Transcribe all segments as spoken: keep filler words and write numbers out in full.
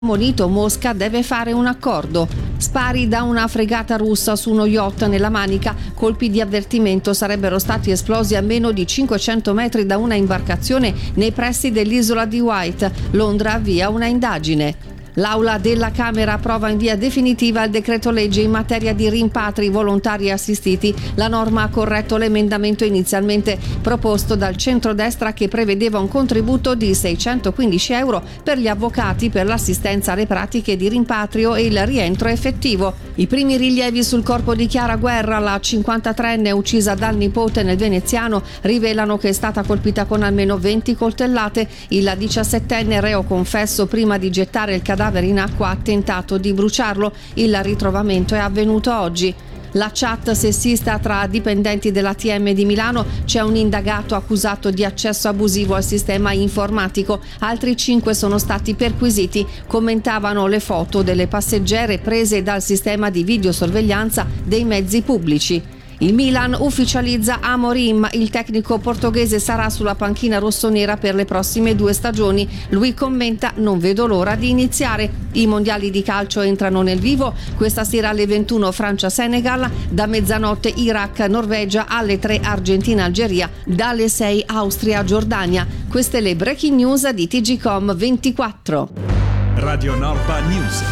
Monito Mosca deve fare un accordo. Spari da una fregata russa su uno yacht nella Manica, colpi di avvertimento sarebbero stati esplosi a meno di cinquecento metri da una imbarcazione nei pressi dell'isola di White. Londra avvia una indagine. L'Aula della Camera approva in via definitiva il decreto legge in materia di rimpatri volontari assistiti. La norma ha corretto l'emendamento inizialmente proposto dal centrodestra che prevedeva un contributo di seicentoquindici euro per gli avvocati per l'assistenza alle pratiche di rimpatrio e il rientro effettivo. I primi rilievi sul corpo di Chiara Guerra, la cinquantatreenne uccisa dal nipote nel veneziano, rivelano che è stata colpita con almeno venti coltellate. Il diciassettenne reo confesso prima di gettare il cadavere in acqua ha tentato di bruciarlo. Il ritrovamento è avvenuto oggi. La chat sessista tra dipendenti dell'A T M di Milano, c'è un indagato accusato di accesso abusivo al sistema informatico, altri cinque sono stati perquisiti, commentavano le foto delle passeggere prese dal sistema di videosorveglianza dei mezzi pubblici. Il Milan ufficializza Amorim, il tecnico portoghese sarà sulla panchina rossonera per le prossime due stagioni. Lui commenta: non vedo l'ora di iniziare. I mondiali di calcio entrano nel vivo, questa sera alle ventuno Francia-Senegal, da mezzanotte Iraq-Norvegia, alle tre Argentina-Algeria, dalle sei Austria-Giordania. Queste le breaking news di T G Com ventiquattro. Radio Norpa News.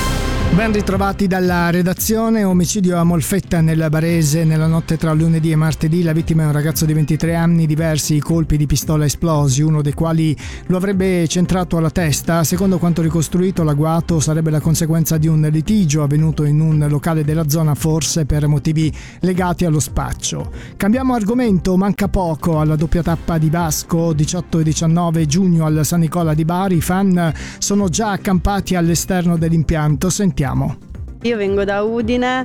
Ben ritrovati dalla redazione. Omicidio a Molfetta nel Barese nella notte tra lunedì e martedì. La vittima è un ragazzo di ventitré anni, diversi i colpi di pistola esplosi, uno dei quali lo avrebbe centrato alla testa. Secondo quanto ricostruito, l'agguato sarebbe la conseguenza di un litigio avvenuto in un locale della zona, forse per motivi legati allo spaccio. Cambiamo argomento, manca poco alla doppia tappa di Vasco, diciotto e diciannove giugno al San Nicola di Bari. I fan sono già accampati all'esterno dell'impianto. Sentiamo. Io vengo da Udine,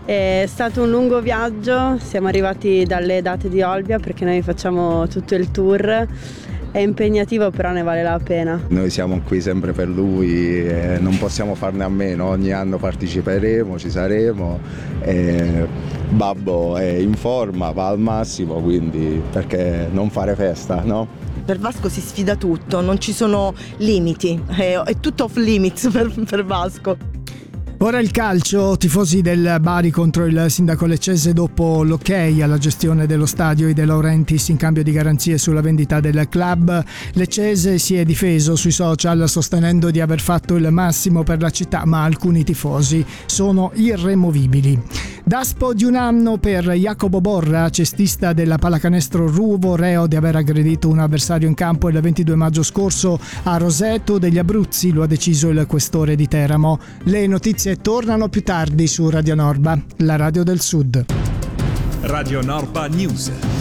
è stato un lungo viaggio, siamo arrivati dalle date di Olbia perché noi facciamo tutto il tour, è impegnativo però ne vale la pena. Noi siamo qui sempre per lui e non possiamo farne a meno, ogni anno parteciperemo, ci saremo, e Babbo è in forma, va al massimo, quindi perché non fare festa, no? Per Vasco si sfida tutto, non ci sono limiti, è, è tutto off limits per, per Vasco. Ora il calcio, tifosi del Bari contro il sindaco leccese dopo l'ok alla gestione dello stadio e De Laurentiis in cambio di garanzie sulla vendita del club. Leccese si è difeso sui social sostenendo di aver fatto il massimo per la città, ma alcuni tifosi sono irremovibili. Daspo di un anno per Jacopo Borra, cestista della pallacanestro Ruvo, reo di aver aggredito un avversario in campo il ventidue maggio scorso a Roseto degli Abruzzi, lo ha deciso il questore di Teramo. Le notizie tornano più tardi su Radio Norba, la radio del Sud. Radio Norpa News.